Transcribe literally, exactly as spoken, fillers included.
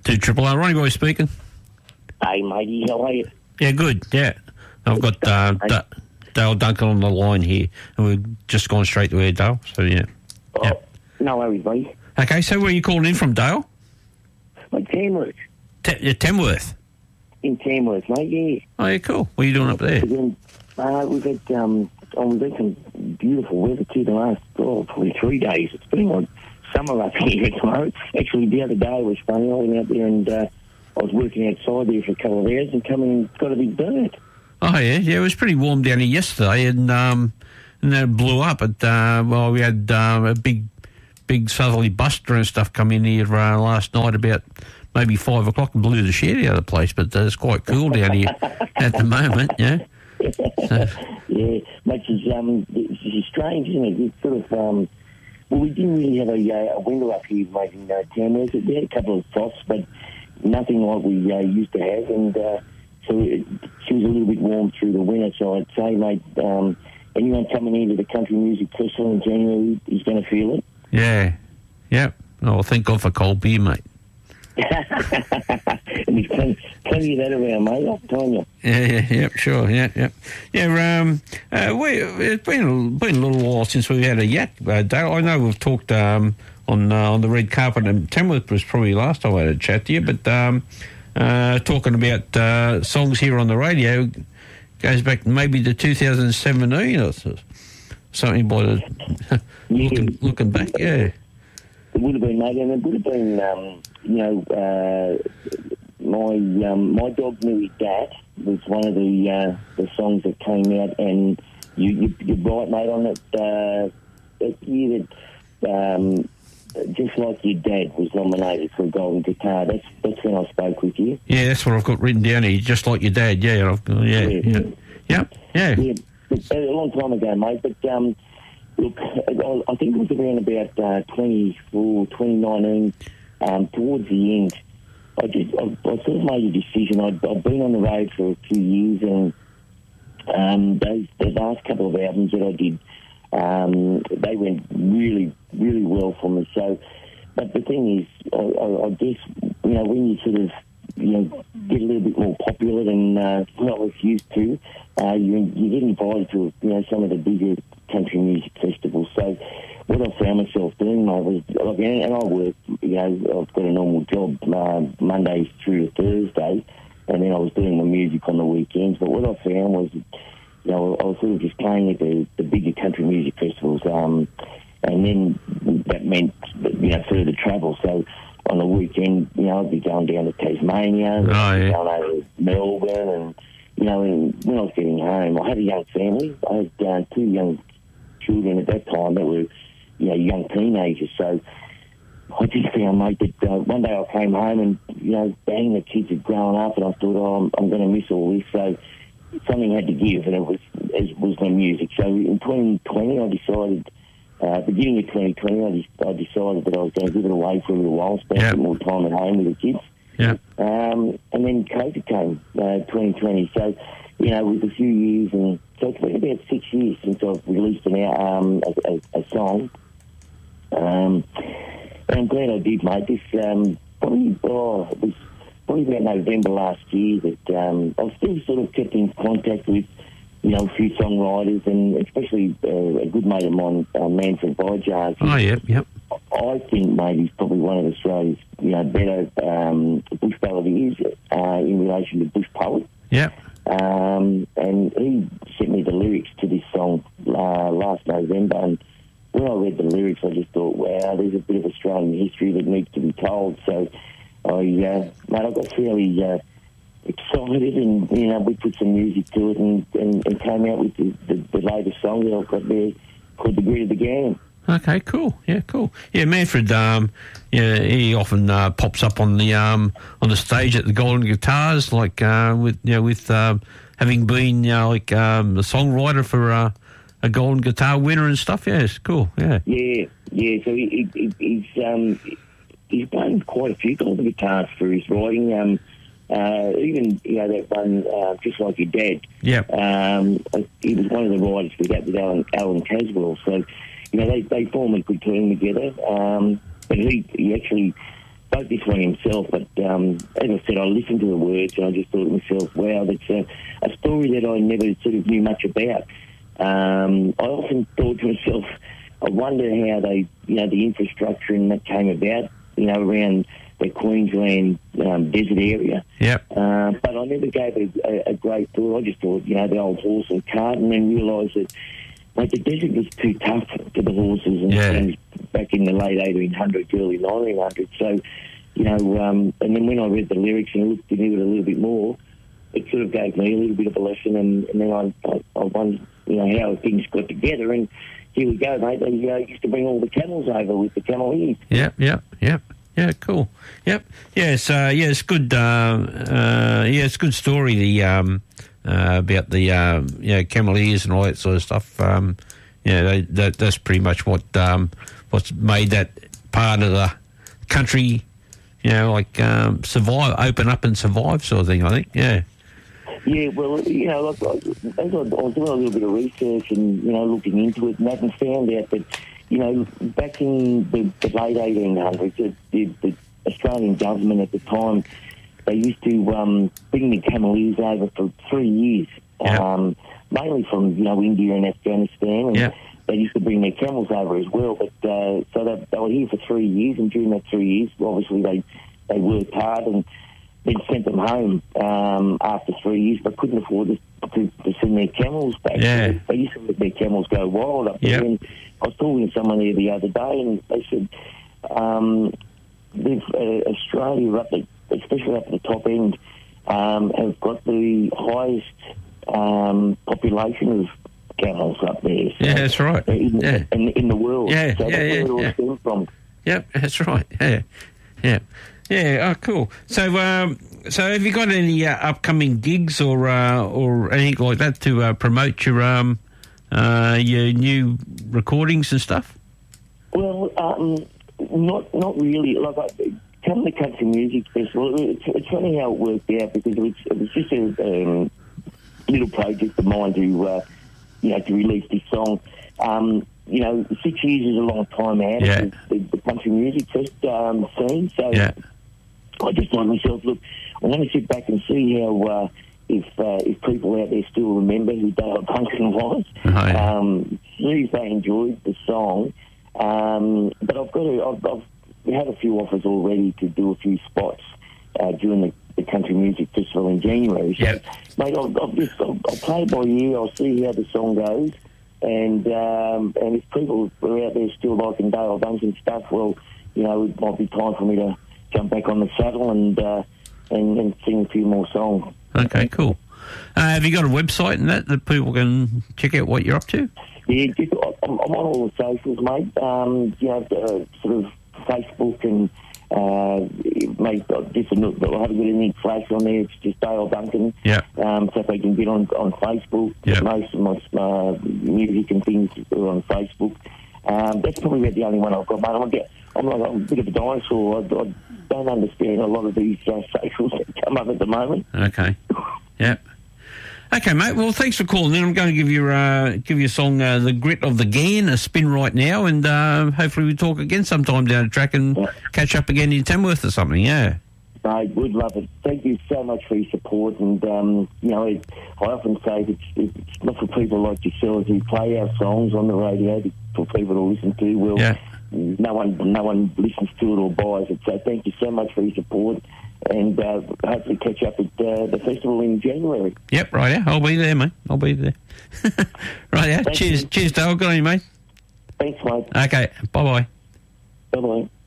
Two Triple R. Ronnie Boy speaking. Hey, matey, how are you? Yeah, good. Yeah, I've got uh, D- Dale Duncan on the line here, and we've just gone straight to air, Dale. So yeah. Oh, yeah. No worries, mate. Okay, so where are you calling in from, Dale? Like Tamworth. T- Tamworth. In Tamworth, mate. Yeah. Oh, yeah, cool. What are you doing up there? Again, uh, we've had um, oh, we've had some beautiful weather too the last oh, probably three days. It's been like summer up here at the moment. Actually, the other day was funny. I went out there and uh, I was working outside there for a couple of hours and come and got a big burn. Oh yeah, yeah. It was pretty warm down here yesterday, and um, and then it blew up. But uh, well, we had um, a big, big southerly buster and stuff come in here uh, last night about maybe five o'clock and blew the shed out of the place. But uh, it's quite cool down here at the moment. Yeah. So. Yeah, much as um, it's strange, isn't it? It's sort of um, well, we didn't really have a, uh, a winter up here, mate, in uh, Tamworth. We had a couple of frosts, but nothing like we uh, used to have, and uh, so it, she was a little bit warm through the winter. So I'd say, mate, um, anyone coming into the Country Music Festival in January is going to feel it. Yeah, yeah. Oh, thank God for cold beer, mate. And there's plenty, plenty of that around, mate, I'm telling you. Yeah, yeah, yeah, sure, yeah, yeah. Yeah, um, uh, we, it's been, been a little while since we've had a yak, uh, Dale. I know we've talked um, on uh, on the red carpet, and Tamworth was probably last time I had a chat to you, but um, uh, talking about uh, songs here on the radio goes back maybe to two thousand seventeen or something by the, yeah. looking, looking back, yeah. It would have been, mate, and it would have been, um, you know, uh, my um, my dog knew his dad was one of the uh, the songs that came out, and you, you, you're right, mate, on it. Uh, that year that um, Just Like Your Dad was nominated for a Golden Guitar. That's that's when I spoke with you. Yeah, that's what I've got written down here. Just Like Your Dad. Yeah, I've, yeah, yeah, yeah, yeah. Yeah. Yeah, a long time ago, mate, but. Um, Look, I think it was around about uh, twenty-four, twenty nineteen, um, towards the end. I just, I, I sort of made a decision. I'd, I've been on the road for a few years, and um, those the last couple of albums that I did, um, they went really, really well for me. So, but the thing is, I, I, I guess you know when you sort of you know get a little bit more popular than uh, what I was used to, uh, you you get invited to you know some of the bigger country music festivals. So what I found myself doing, mate, was, like, and I work, you know, I've got a normal job uh, Mondays through to Thursday, and then I was doing my music on the weekends. But what I found was, you know, I was sort of just playing at the, the bigger country music festivals, um, and then that meant, you know, further travel. So on the weekend, you know, I'd be going down to Tasmania, oh, yeah. going over to Melbourne, and, you know, and when I was getting home, I had a young family. I had uh, two young children at that time that were, you know, young teenagers. So I just found, mate, that uh, one day I came home and, you know, bang, the kids had grown up, and I thought, oh, I'm, I'm going to miss all this. So something had to give, and it was it was my music. So in twenty twenty, I decided, uh, beginning of twenty twenty, I, just, I decided that I was going to give it away for a little while, spend yep. a bit more time at home with the kids. Yeah. Um, and then COVID came, uh, twenty twenty. So, you know, with a few years, and so it's been about six years since I've released an, um, a, a, a song. Um, and I'm glad I did, mate. This, um, probably, oh, it was probably about November last year that um, I've still sort of kept in contact with, you know, a few songwriters, and especially uh, a good mate of mine, uh, Manfred Byjars. Oh, yep, yep. I think, mate, he's probably one of Australia's, you know, better um, bush melodies uh, in relation to bush poet. Yeah. Um, and he sent me the lyrics to this song uh, last November, and when I read the lyrics, I just thought, wow, there's a bit of Australian history that needs to be told. So, I, uh, mate, I got fairly uh, excited, and, you know, we put some music to it, and, and, and came out with the, the, the latest song that I've got there called The Grit of the Gam. Okay, cool. Yeah, cool. Yeah, Manfred. Um, yeah, he often uh, pops up on the um on the stage at the Golden Guitars, like uh, with you know with uh, having been you know like um, a songwriter for uh, a Golden Guitar winner and stuff. Yeah, it's cool. Yeah. Yeah, yeah. So he, he, he's um he's won quite a few Golden Guitars for his writing. Um, uh, even you know that one, uh, Just Like Your Dad. Yeah. Um, he was one of the writers for that with Alan, Alan Caswell. So. You know, they, they form a good team together. Um, but he, he actually wrote this one himself, but um, as I said, I listened to the words and I just thought to myself, wow, that's a, a story that I never sort of knew much about. Um, I often thought to myself, I wonder how they, you know, the infrastructure and that came about, you know, around the Queensland um, desert area. Yep. Uh, but I never gave it a, a great thought. I just thought, you know, the old horse and cart, and then realised that, like, the desert was too tough for the horses and Yeah. things back in the late eighteen hundreds, early nineteen hundreds. So, you know, um, and then when I read the lyrics and looked into it a little bit more, it sort of gave me a little bit of a lesson, and, and then I, I, I wondered, you know, how things got together, and here we go, mate. They uh, used to bring all the camels over with the cameleers. Yep, yep, yep. Yeah, cool. Yep. Yes, uh, yeah, it's good. Uh, uh, yeah, it's a good story. The um, uh, about the um, yeah cameleers and all that sort of stuff. Um, yeah, they, that that's pretty much what um, what's made that part of the country, you know, like um, survive, open up and survive, sort of thing. I think. Yeah. Yeah, well, you know, like, I, as I, I was doing a little bit of research and, you know, looking into it, and that, and found out that, you know, back in the, the late eighteen hundreds, the, the, the Australian government at the time, they used to um, bring the cameleers over for three years, Yep. um, mainly from, you know, India and Afghanistan, and Yep. they used to bring their camels over as well. But uh, so they, they were here for three years, and during that three years, obviously they, they worked hard and then sent them home um, after three years, but couldn't afford to, to, to send their camels back. Yeah. So they used to let their camels go wild up there. Yep. And I was talking to someone there the other day, and they said um, they've, uh, Australia, up the, especially up at the top end, um, have got the highest um, population of camels up there. So Yeah, that's right. In, Yeah. in, in the world. Yeah, so yeah, that's yeah, where it all yeah. stems from. Yep, that's right. Yeah, yeah, yeah. Oh, cool. So, um, so have you got any uh, upcoming gigs or uh, or anything like that to uh, promote your um uh, your new recordings and stuff? Well, um, not not really. Like, I, come to Country Music Festival, it's, it's funny how it worked out, because it was, it was just a um, little project of mine to, uh, you know, to release this song. Um, you know, six years is a long time out Yeah. of the, the country music fest um, scene, so Yeah. I just thought to myself, look, I'm going to sit back and see how uh, if uh, if people out there still remember who Dale Duncan was. Oh, yeah. um, see if they enjoyed the song. Um, but I've got to, I've, I've we had a few offers already to do a few spots uh, during the, the Country Music Festival in January. So, Yep. mate, I'll, I'll just I'll, I'll play it by ear. I'll see how the song goes, and um, and if people are out there still liking Dale Duncan stuff, well, you know, it might be time for me to jump back on the saddle and uh, and, and sing a few more songs. Okay, cool. Uh, have you got a website and that that people can check out what you're up to? Yeah, just, I'm, I'm on all the socials, mate. Um, you know, uh, sort of Facebook and uh, mate, just a, I haven't got anything flash on there. It's just Dale Duncan. Yeah. Um, so if they can get on on Facebook, Yeah. most of my uh, music and things are on Facebook. Um, that's probably about the only one I've got, mate. I'm, a bit, I'm like I'm a bit of a dinosaur. I, I don't understand a lot of these uh, socials that come up at the moment. Okay. Yep. Okay, mate. Well, thanks for calling in. I'm going to give you uh, give you a song, uh, "The Grit of the Ghan," a spin right now, and uh, hopefully we talk again sometime down the track and Yeah. catch up again in Tamworth or something. Yeah. I would love it. Thank you so much for your support. And, um, you know, it, I often say that it's, it's not for people like yourselves who play our songs on the radio, but for people to listen to. Well, Yeah. no one no one listens to it or buys it. So thank you so much for your support. And uh, hopefully catch up at uh, the festival in January. Yep. Right. Yeah. I'll be there, mate. I'll be there. Right. Yeah. Thank Cheers. you. Cheers, Dale. Good on you, mate. Thanks, mate. Okay. Bye bye. Bye-bye.